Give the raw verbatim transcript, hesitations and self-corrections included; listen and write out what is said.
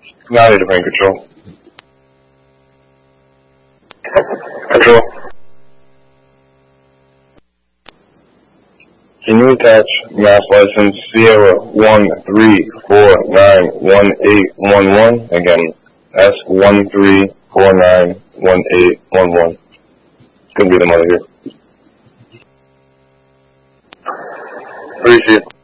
Now to bring control. Control. Can you attach mass license Sierra one three four nine one eight one one? Again, S one three four nine one eight one one. It's gonna be the mother here. Appreciate it.